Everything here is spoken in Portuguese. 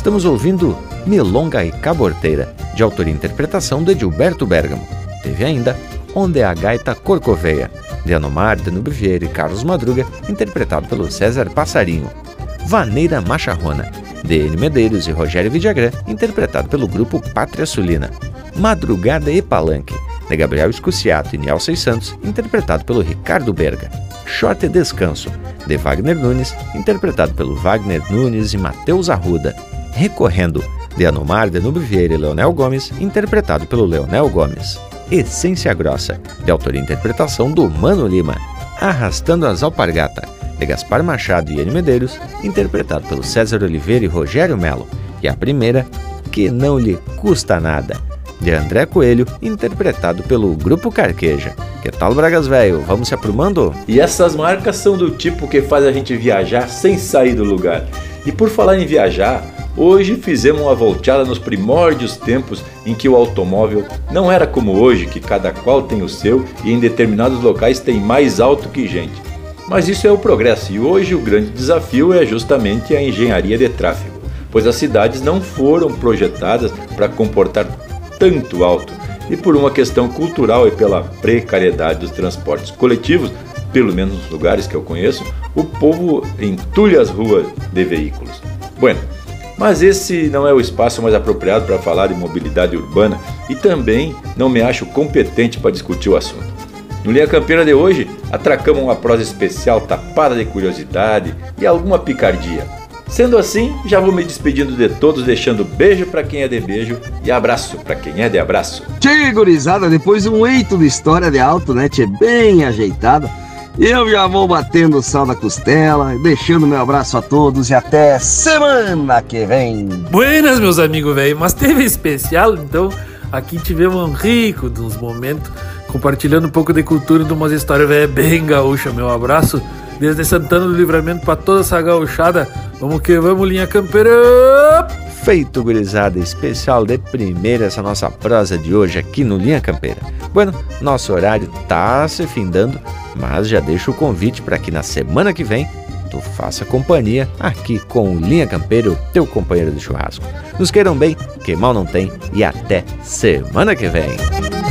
estamos ouvindo Milonga e Caborteira, de autoria e interpretação de Edilberto Bergamo. Teve ainda Onde a Gaita Corcoveia, de Anomar, Danube Vieira e Carlos Madruga, interpretado pelo César Passarinho. Vaneira Macharrona, de N. Medeiros e Rogério Vidagrã, interpretado pelo grupo Pátria Sulina. Madrugada e Palanque, de Gabriel Escuciato e Niel Seis Santos, interpretado pelo Ricardo Berga. Short e Descanso, de Wagner Nunes, interpretado pelo Wagner Nunes e Matheus Arruda. Recorrendo, de Anomar, Danube Vieira e Leonel Gomes, interpretado pelo Leonel Gomes. Essência Grossa, de autoria e interpretação do Mano Lima. Arrastando as Alpargata, de Gaspar Machado e N. Medeiros, interpretado pelo César Oliveira e Rogério Melo. E a primeira, Que Não Lhe Custa Nada, de André Coelho, interpretado pelo Grupo Carqueja. Que tal, Bragas Velho? Vamos se aprumando? E essas marcas são do tipo que faz a gente viajar sem sair do lugar. E por falar em viajar, hoje fizemos uma volteada nos primórdios tempos em que o automóvel não era como hoje, que cada qual tem o seu e em determinados locais tem mais alto que gente. Mas isso é o progresso e hoje o grande desafio é justamente a engenharia de tráfego, pois as cidades não foram projetadas para comportar tanto alto e por uma questão cultural e pela precariedade dos transportes coletivos, pelo menos nos lugares que eu conheço, o povo entulha as ruas de veículos. Bueno, mas esse não é o espaço mais apropriado para falar de mobilidade urbana e também não me acho competente para discutir o assunto. No Linha Campeira de hoje, atracamos uma prosa especial tapada de curiosidade e alguma picardia. Sendo assim, já vou me despedindo de todos, deixando beijo para quem é de beijo e abraço para quem é de abraço. Tchê, gurizada, depois de um eito de história de alto, né, tchê, bem ajeitada, eu já vou batendo o sal na costela, deixando meu abraço a todos e até semana que vem. Buenas, meus amigos, velho, mas teve especial, então aqui tivemos um rico dos momentos, compartilhando um pouco de cultura de umas histórias véio, bem gaúcha. Meu abraço desde Santana do Livramento para toda essa gauchada. Vamos que vamos, Linha Campeira! Feito, gurizada, especial de primeira essa nossa prosa de hoje aqui no Linha Campeira. Bueno, nosso horário tá se findando, mas já deixo o convite para que na semana que vem tu faça companhia aqui com o Linha Campeira, o teu companheiro de churrasco. Nos queiram bem, que mal não tem, e até semana que vem.